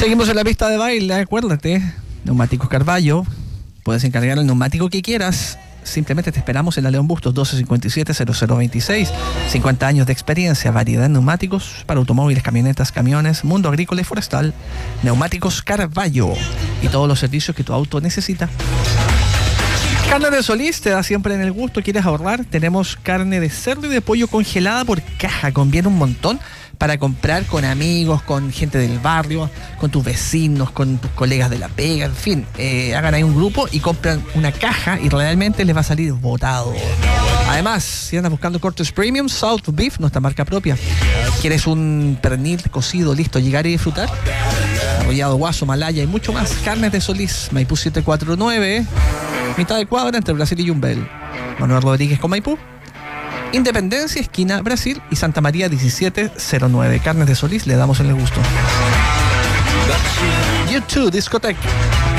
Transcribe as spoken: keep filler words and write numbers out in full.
Seguimos en la pista de baile, acuérdate. Neumáticos Carballo. Puedes encargar el neumático que quieras. Simplemente te esperamos en la León Bustos doce cincuenta y siete cero cero veintiséis. cincuenta años de experiencia, variedad de neumáticos para automóviles, camionetas, camiones, mundo agrícola y forestal. Neumáticos Carballo y todos los servicios que tu auto necesita. Carne de Solís te da siempre en el gusto. ¿Quieres ahorrar? Tenemos carne de cerdo y de pollo congelada por caja. Conviene un montón para comprar con amigos, con gente del barrio, con tus vecinos, con tus colegas de la pega, en fin. Eh, hagan ahí un grupo y compran una caja y realmente les va a salir botado. Además, si andas buscando cortes premium, South Beef, nuestra marca propia. ¿Quieres un pernil cocido listo, llegar y disfrutar? Arrollado, guaso, malaya y mucho más. Carnes de Solís, Maipú setecientos cuarenta y nueve, mitad de cuadra entre Brasil y Yumbel. Manuel Rodríguez con Maipú. Independencia, esquina Brasil y Santa María diecisiete cero nueve. Carnes de Solís, le damos en el gusto. YouTube Discotech.